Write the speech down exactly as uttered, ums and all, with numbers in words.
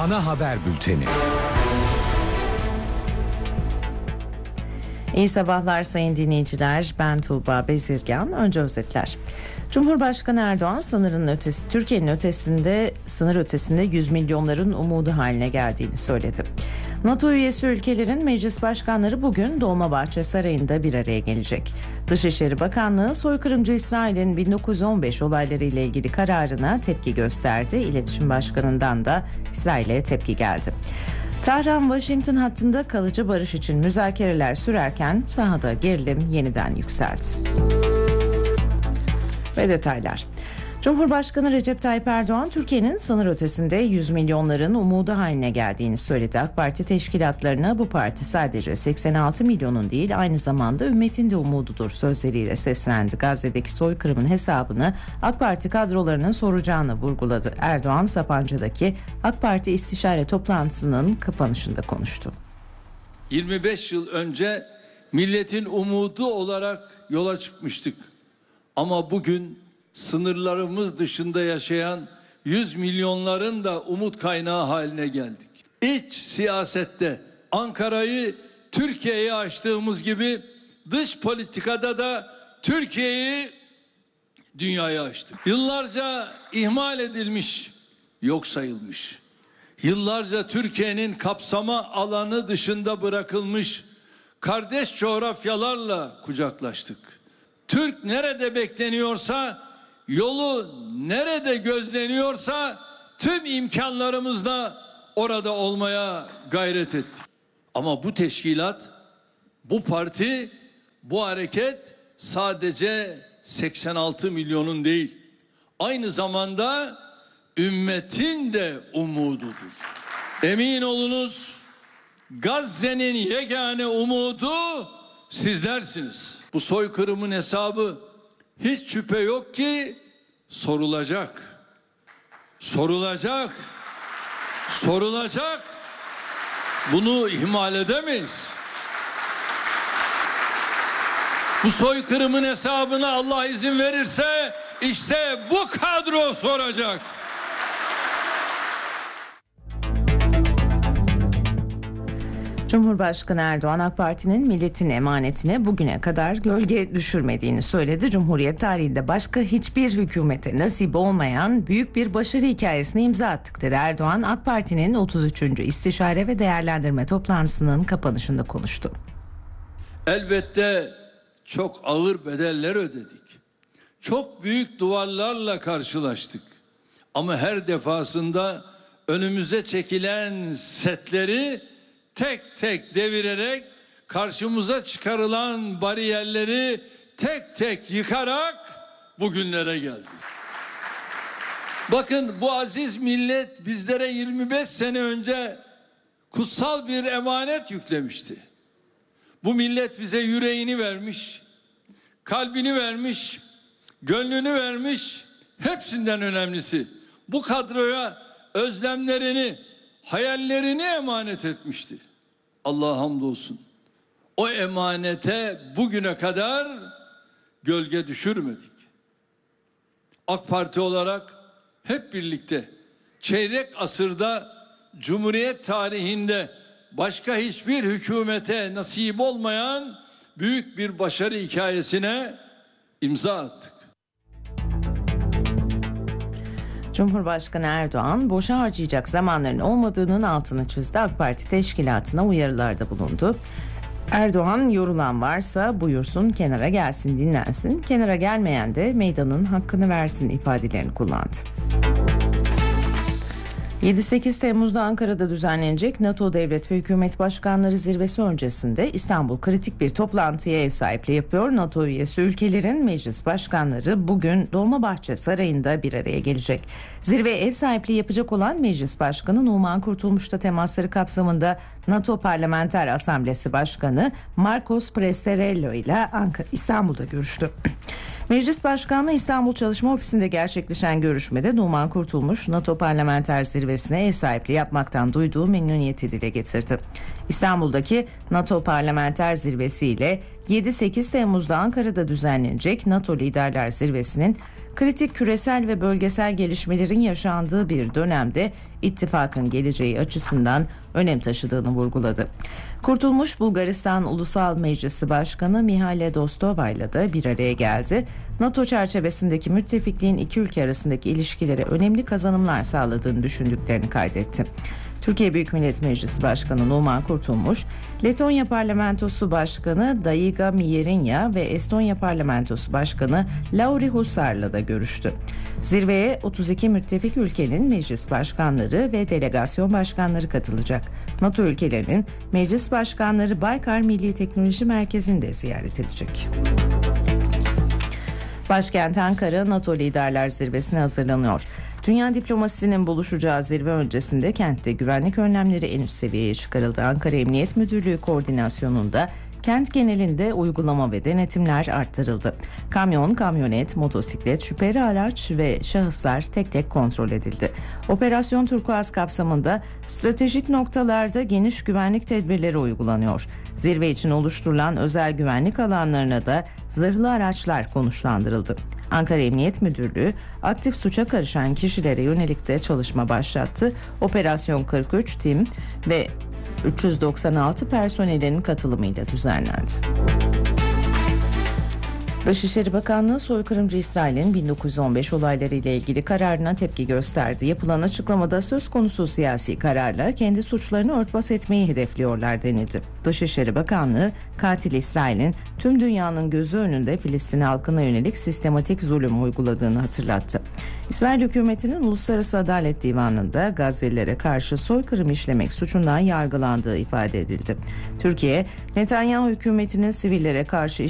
Ana haber bülteni. İyi sabahlar sayın dinleyiciler. Ben Tuğba Bezirgan. Önce özetler. Cumhurbaşkanı Erdoğan sınırın ötesi, Türkiye'nin ötesinde, sınır ötesinde yüz milyonların umudu haline geldiğini söyledi. NATO üyesi ülkelerin meclis başkanları bugün Dolmabahçe Sarayı'nda bir araya gelecek. Dışişleri Bakanlığı soykırımcı İsrail'in bin dokuz yüz on beş olayları ile ilgili kararına tepki gösterdi. İletişim Başkanı'ndan da İsrail'e tepki geldi. Tahran-Washington hattında kalıcı barış için müzakereler sürerken sahada gerilim yeniden yükseldi. Ve detaylar. Cumhurbaşkanı Recep Tayyip Erdoğan, Türkiye'nin sınır ötesinde yüz milyonların umudu haline geldiğini söyledi. AK Parti teşkilatlarına bu parti sadece seksen altı milyonun değil, aynı zamanda ümmetin de umududur sözleriyle seslendi. Gazze'deki soykırımın hesabını AK Parti kadrolarının soracağını vurguladı. Erdoğan, Sapanca'daki AK Parti istişare toplantısının kapanışında konuştu. yirmi beş yıl önce milletin umudu olarak yola çıkmıştık. Ama bugün sınırlarımız dışında yaşayan yüz milyonların da umut kaynağı haline geldik. İç siyasette Ankara'yı Türkiye'ye açtığımız gibi dış politikada da Türkiye'yi dünyaya açtık. Yıllarca ihmal edilmiş, yok sayılmış. Yıllarca Türkiye'nin kapsama alanı dışında bırakılmış kardeş coğrafyalarla kucaklaştık. Türk nerede bekleniyorsa, yolu nerede gözleniyorsa tüm imkanlarımızla orada olmaya gayret ettik. Ama bu teşkilat, bu parti, bu hareket sadece seksen altı milyonun değil, aynı zamanda ümmetin de umududur. Emin olunuz, Gazze'nin yegane umudu sizlersiniz. Bu soykırımın hesabı hiç şüphe yok ki sorulacak. Sorulacak. Sorulacak. Bunu ihmal edemeyiz. Bu soykırımın hesabını Allah izin verirse işte bu kadro soracak. Cumhurbaşkanı Erdoğan, AK Parti'nin milletin emanetine bugüne kadar gölge düşürmediğini söyledi. Cumhuriyet tarihinde başka hiçbir hükümete nasip olmayan büyük bir başarı hikayesine imza attık dedi. Erdoğan, AK Parti'nin otuz üçüncü İstişare ve Değerlendirme Toplantısının kapanışında konuştu. Elbette çok ağır bedeller ödedik. Çok büyük duvarlarla karşılaştık. Ama her defasında önümüze çekilen setleri tek tek devirerek, karşımıza çıkarılan bariyerleri tek tek yıkarak bugünlere geldik. Bakın, bu aziz millet bizlere yirmi beş sene önce kutsal bir emanet yüklemişti. Bu millet bize yüreğini vermiş, kalbini vermiş, gönlünü vermiş, hepsinden önemlisi bu kadroya özlemlerini, hayallerini emanet etmişti. Allah'a hamdolsun. O emanete bugüne kadar gölge düşürmedik. AK Parti olarak hep birlikte çeyrek asırda Cumhuriyet tarihinde başka hiçbir hükümete nasip olmayan büyük bir başarı hikayesine imza attık. Cumhurbaşkanı Erdoğan, boşa harcayacak zamanların olmadığının altını çizdi. AK Parti teşkilatına uyarılarda bulundu. Erdoğan, yorulan varsa buyursun kenara gelsin, dinlensin. Kenara gelmeyen de meydanın hakkını versin ifadelerini kullandı. yedi sekiz Temmuz'da Ankara'da düzenlenecek NATO Devlet ve Hükümet Başkanları Zirvesi öncesinde İstanbul kritik bir toplantıya ev sahipliği yapıyor. NATO üyesi ülkelerin meclis başkanları bugün Dolmabahçe Sarayı'nda bir araya gelecek. Zirve ev sahipliği yapacak olan Meclis Başkanı Numan Kurtulmuş'ta temasları kapsamında NATO Parlamenter Asamblesi Başkanı Marcos Prestarello ile Ankara, İstanbul'da görüştü. Meclis Başkanlığı İstanbul Çalışma Ofisi'nde gerçekleşen görüşmede Numan Kurtulmuş, NATO Parlamenter Zirvesi'ne ev sahipliği yapmaktan duyduğu memnuniyeti dile getirdi. İstanbul'daki NATO Parlamenter Zirvesi ile yedi sekiz Temmuz'da Ankara'da düzenlenecek NATO Liderler Zirvesi'nin kritik küresel ve bölgesel gelişmelerin yaşandığı bir dönemde ittifakın geleceği açısından önem taşıdığını vurguladı. Kurtulmuş Bulgaristan Ulusal Meclisi Başkanı Mihaela Dostova ile de bir araya geldi. NATO çerçevesindeki müttefikliğin iki ülke arasındaki ilişkilere önemli kazanımlar sağladığını düşündüklerini kaydetti. Türkiye Büyük Millet Meclisi Başkanı Numan Kurtulmuş, Letonya Parlamentosu Başkanı Daiga Mierinya ve Estonya Parlamentosu Başkanı Lauri Hussar'la da görüştü. Zirveye otuz iki müttefik ülkenin meclis başkanları ve delegasyon başkanları katılacak. NATO ülkelerinin meclis başkanları Baykar Milli Teknoloji Merkezi'ni de ziyaret edecek. Başkent Ankara, NATO Liderler Zirvesi'ne hazırlanıyor. Dünya diplomasisinin buluşacağı zirve öncesinde kentte güvenlik önlemleri en üst seviyeye çıkarıldı. Ankara Emniyet Müdürlüğü koordinasyonunda kent genelinde uygulama ve denetimler arttırıldı. Kamyon, kamyonet, motosiklet, şüpheli araç ve şahıslar tek tek kontrol edildi. Operasyon Turkuaz kapsamında stratejik noktalarda geniş güvenlik tedbirleri uygulanıyor. Zirve için oluşturulan özel güvenlik alanlarına da zırhlı araçlar konuşlandırıldı. Ankara Emniyet Müdürlüğü aktif suça karışan kişilere yönelik de çalışma başlattı. Operasyon kırk üç tim ve üç yüz doksan altı personelin katılımıyla düzenlendi. Dışişleri Bakanlığı soykırımcı İsrail'in bin dokuz yüz on beş olayları ile ilgili kararına tepki gösterdi. Yapılan açıklamada söz konusu siyasi kararla kendi suçlarını örtbas etmeyi hedefliyorlar denildi. Dışişleri Bakanlığı katil İsrail'in tüm dünyanın gözü önünde Filistin halkına yönelik sistematik zulüm uyguladığını hatırlattı. İsrail hükümetinin Uluslararası Adalet Divanı'nda Gazze'lilere karşı soykırım işlemek suçundan yargılandığı ifade edildi. Türkiye, Netanyahu hükümetinin sivillere karşı